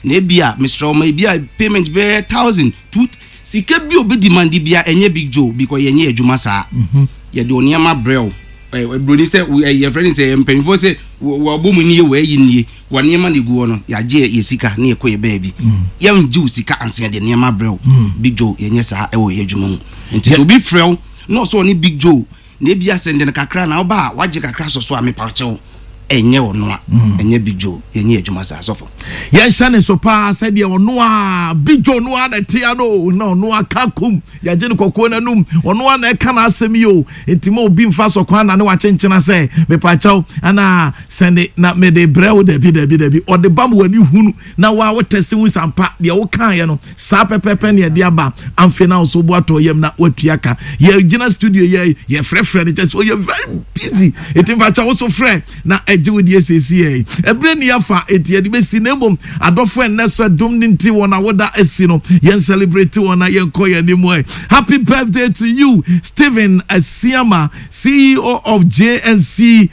na bia Mr. Oma bia payment be 1,000 2 sika bi obi demand bia enye Big Joe because yenye adwuma saa ye de oniama brew broni say your friend say empenfo say wo bomu nie we yi nie woniama ne guo no ya je ye sika na ye koye baabi yam ju sika anse de niama brew Big Joe yenye saa e wo ye adwuma mu nti so bi frew no so ni Big Joe na bia sende na kakra na oba waje kakra so a me pa chew enye ono enye Big Joe yenye adwuma saa sofo ye shane so pa said ye ono a Big Joe no a na tia no na ono akakum ya je ne kokko na num ono a na eka na asem yo entimo obi mfa so kwa na ne wa chenchena say me pa chaw ana send na me de brew debi o de bam wani hunu na wa wotese wu sampa de wo kan ye no sa pepepe ne de aba amfe na so bo ato yem na watuaka ye gina studio ye frefre de just oh you very busy etimfa chaw so frɛ na eje with the SCA ebre ni afa etie de be sinemo adofo enneso dum nti wona woda esi no yen celebrate wona yen koye ni mo. Happy birthday to you Stephen Asiama, CEO of JNC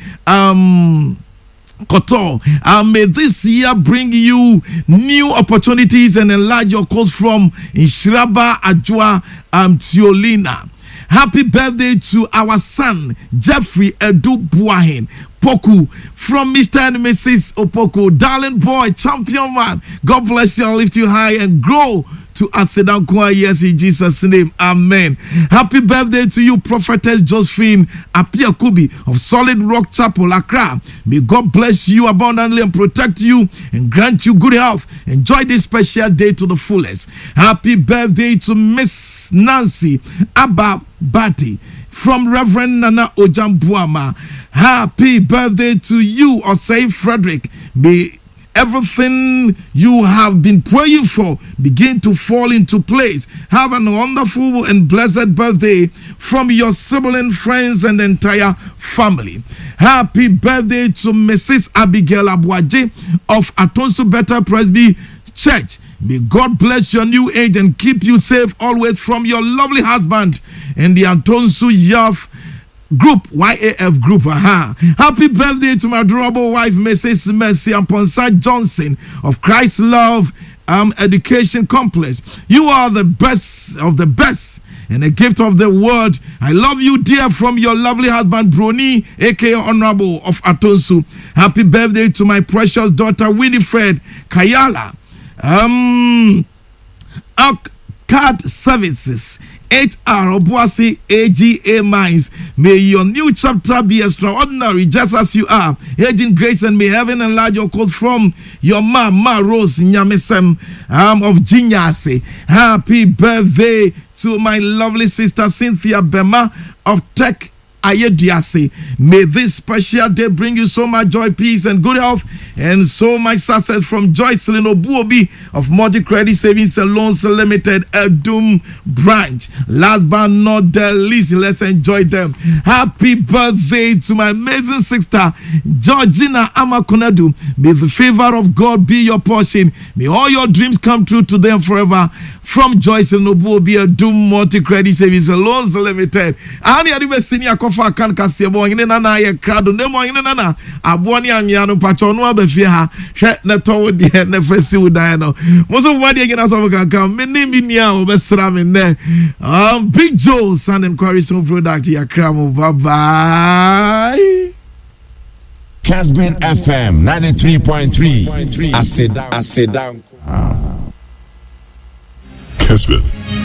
Kotor. May this year bring you new opportunities and enlarge your cause from Inshiraba Ajwa Tiolina. Happy birthday to our son Jeffrey Edu Buahin Poku from Mr. and Mrs. Opoku. Darling boy, champion man. God bless you and lift you high and grow to Asedan Kwa, yes, in Jesus' name. Amen. Happy birthday to you, Prophetess Josephine Apia Kubi of Solid Rock Chapel, Accra. May God bless you abundantly and protect you and grant you good health. Enjoy this special day to the fullest. Happy birthday to Miss Nancy Abba Bati from Reverend Nana Ojambuama. Happy birthday to you, Osei Frederick. May everything you have been praying for begin to fall into place. Have a wonderful and blessed birthday from your sibling, friends, and entire family. Happy birthday to Mrs. Abigail Abuaje of Atonsu Better Presby Church. May God bless your new age and keep you safe always from your lovely husband and the Atonsu Yaf Group, YAF Group. Happy birthday to my adorable wife, Mrs. Mercy Aponsa Johnson of Christ Love Education Complex. You are the best of the best and a gift of the world. I love you, dear, from your lovely husband, Brony, aka Honorable of Atonsu. Happy birthday to my precious daughter, Winifred Kayala. Card Services, HR Obuasi AGA Mines. May your new chapter be extraordinary, just as you are. Aging grace, and may heaven enlarge your cause from your Ma Rose Nyamesem of Jinyase. Happy birthday to my lovely sister Cynthia Bema of Tech Ayediase. May this special day bring you so much joy, peace, and good health, and so much success from Joycelyn Obuobi of Multi Credit Savings and Loans Limited, Edum Branch. Last but not the least, let's enjoy them. Happy birthday to my amazing sister Georgina Amakunadu. May the favor of God be your portion. May all your dreams come true today and forever. From Joycelyn Obuobi, Edum Multi Credit Savings and Loans Limited. For kan kasiebo ine nana ye krado nemo ine nana aboni amiano pacho no abafie ha hwe na towo de na fasi udan no mozo wadi agina so kan me ni nia obesra me ne Big Joe Sound Enquiry Product ya kramo. Bye bye. Casbin FM 93.3 Aseda Casbin.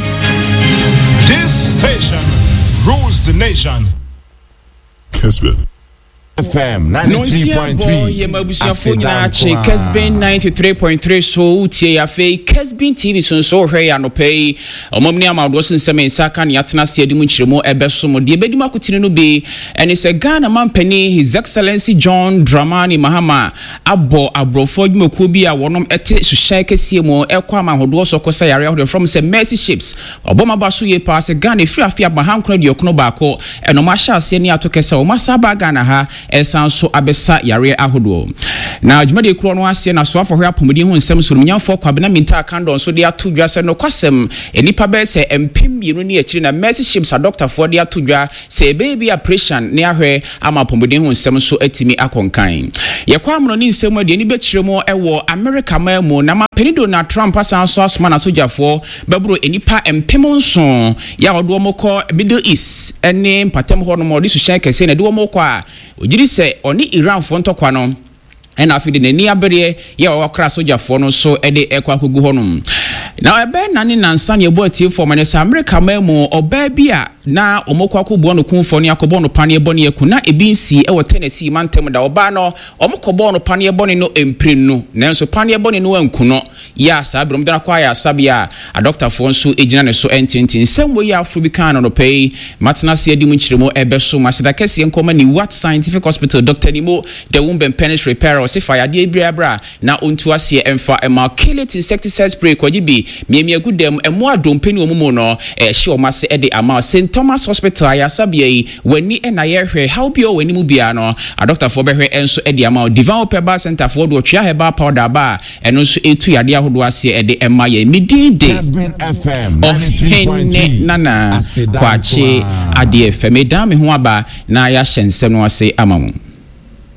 This station rules the nation. Casbin. FM 93.3 Yemabusiafo nyina che Casbin 93.3 so utie ya fe Casbin TV so hwe ya no pay omomni amado sensem nsaka ne atena se adimu nkyiremo ebesom de ebedimu akotine no be ene se Ghana mampani His Excellency John Dramani Mahama abo abrofo dwumakuo bi a wonom ete hyehyɛ kɛsie mu ekwa amahodo so kosa yare ahodo from se Mercy Ships oboma ba so ye pa se Ghana free afia bahankro de okono baako eno ma hya ase ne atokesa o masaba Ghana ha esanso abesa yare ahodo na adwumade kuro no ase na so afo hwe apomudi hu nsem so nyamfo kwabena minta kando so de atodwa se no kwasem enipa be se empem bienu ne akiri na Mercy Ships a doctor for de atodwa se baby operation ne ahwe ama apomudi hu nsem so atimi akonkan ye kwa amno ne nsem de ni be kiremo ewo America ma mu na Penny Donald Trump asan so asoma na sojafoɔ bɛboro enipa empemonso ya ɔdo ɔmo kɔ Middle East ɛne mpatam hɔ no mo de suhyɛn kɛse na de ɔmo kɔ a ogiri sɛ ɔne Iran fo ntɔkwa no ɛna afi de n'ani abere ya ɔwakra sojafoɔ no so ɛde ɛkɔ akogu hɔ no na ɛbɛ na ne nansa ne ɛbɔ atie fɔ mane sɛ America ma mu ɔbaa bi a na ɔmokɔ akɔbɔ no kumfɔ ne akɔbɔ no paneɛ bɔ ne aku na ebi nsi ɛwɔ Tennessee mantam da ɔbaa no ɔmokɔbɔ no paneɛ bɔ ne no empren no nanso paneɛ bɔ ne no anku no ya saa birom dana kɔ ayɛ asabea a doctorfoɔ nso egyina ne so entintin sɛm wo ya afro bi kan no pɛi matena se adi mu nkyerɛmu ɛbɛso maseda kɛseɛ nkɔma ni What Scientific Hospital Dr. Nimo the Womb and Penis Repair ɔse fa yadeɛ bra na ontu aseɛ ɛmfa ɛma Killet insecticide spray kɔgye bi miamia gudem ɛmo adompeni omumu no ɛhye ɔma se ɛde ama St. Thomas Hospital ayasabea yi wani ɛna yɛhwɛ how bio wani mu bia no a doctor for bɛhwɛ ɛnso ɛde ama Develop Herbal Center for do twia herbal powder ba ɛno nso etu yadeɛ ahodo aseɛ ɛde ɛma yɛ midide ɔhene nana kwache adeɛ fɛmɛ dan me ho aba na yɛahyɛ nsɛm no ase ama mu